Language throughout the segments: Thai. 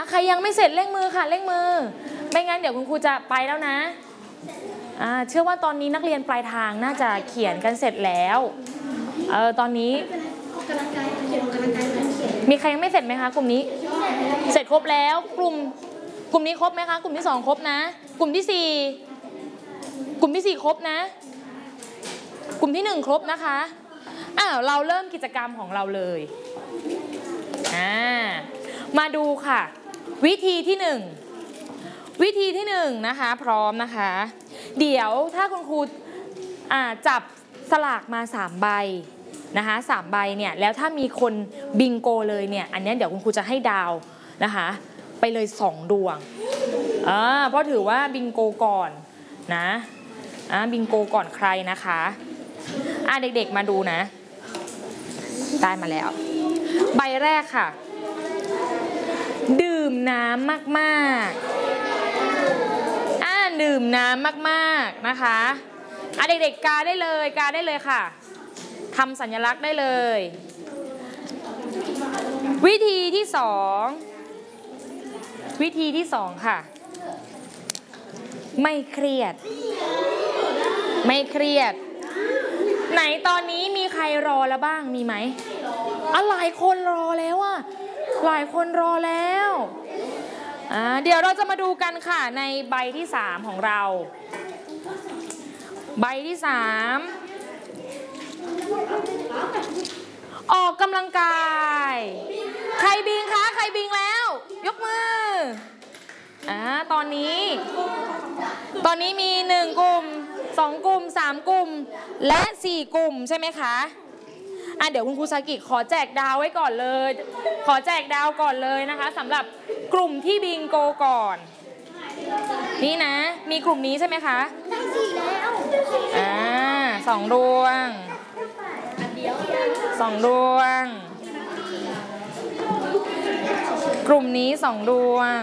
ใครยังไม่เสร็จเร่งมือค่ะเร่งมือไม่งั้นเดี๋ยวคุณครูจะไปแล้วนะเชื่อว่าตอนนี้นักเรียนปลายทางน่าจะเขียนกันเสร็จแล้วตอนนี้มีใครยังไม่เสร็จไหมคะกลุ่มนี้เสร็จครบแล้วกลุ่มนี้ครบไหมคะกลุ่มที่2ครบนะกลุ่มที่4ครบนะกลุ่มที่1ครบนะคะเราเริ่มกิจกรรมของเราเลยมาดูค่ะวิธีที่1นะคะพร้อมนะคะเดี๋ยวถ้าคุณครูจับสลากมา3ใบนะคะ3ใบเนี่ยแล้วถ้ามีคนบิงโกเลยเนี่ยอันนี้เดี๋ยวคุณครูจะให้ดาวนะคะไปเลย2ดวงเพราะถือว่าบิงโกก่อนนะบิงโกก่อนใครนะคะเด็กๆมาดูนะได้มาแล้วใบแรกค่ะดื่มน้ำมากๆดื่มน้ำมากๆนะคะเด็กๆกาได้เลยค่ะทำสัญลักษณ์ได้เลยวิธีที่2ค่ะไม่เครียดไหนตอนนี้มีใครรอแล้วบ้างมีไหมหลายคนรอแล้วหลายคนรอแล้วเดี๋ยวเราจะมาดูกันค่ะในใบที่3ของเราใบที่3ออกกำลังกายใครบิงคะใครบิงแล้วยกมือตอนนี้มี1กลุ่ม2กลุ่ม3กลุ่มและ4กลุ่มใช่ไหมคะเดี๋ยวคุณครูซากิขอแจกดาวไว้ก่อนเลยนะคะสำหรับกลุ่มที่บิงโกก่อนนี่นะมีกลุ่มนี้ใช่ไหมคะได้4แล้ว2ดวงกลุ่มนี้2ดวง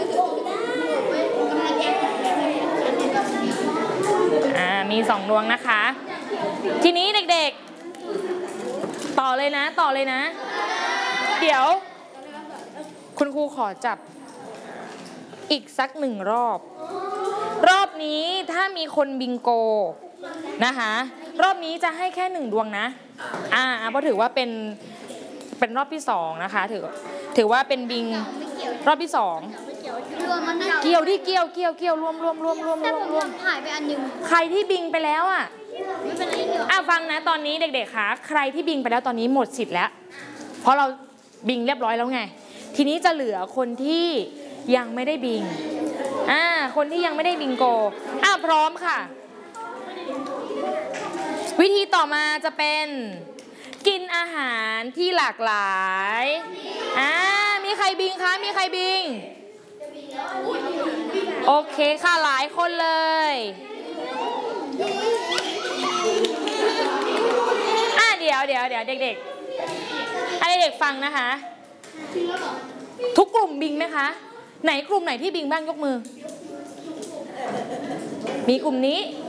มี2ดวงนะคะทีนี้เด็กๆต่อเลยนะเดี๋ยวคุณครูขอจับอีกสัก1รอบนี้ถ้ามีคนบิงโกนะคะรอบนี้จะให้แค่1ดวงนะเพราะถือว่าเป็นรอบที่2นะคะถือว่าเป็นบิงรอบที่2เกี่ยวดิเกี่ยวรวมแต่ผมหายไปอันนึงใครที่บิงไปแล้วฟังนะตอนนี้เด็กๆคะใครที่บิงไปแล้วตอนนี้หมดสิทธิ์แล้วเพราะเราบิงเรียบร้อยแล้วไงทีนี้จะเหลือคนที่ยังไม่ได้บิงคนที่ยังไม่ได้บิงโกพร้อมค่ะวิธีต่อมาจะเป็นกินอาหารที่หลากหลายมีใครบิงคะมีใครบิงโอเคค่ะหลายคนเลยเดี๋ยวเด็กๆเด็กๆฟังนะคะทุกกลุ่มบิงไหมคะไหนกลุ่มไหนที่บิงบ้างยกมือมีกลุ่มนี้